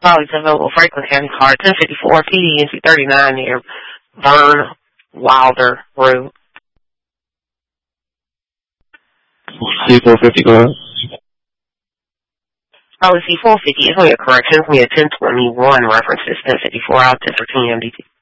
Always available Franklin County Car, 1054 PDNC 39 near Vern Wilder Road. C450, go ahead. Oh, C450 is only a correction. It's only a 1021 reference. It's 1054 out 10 for TMDT.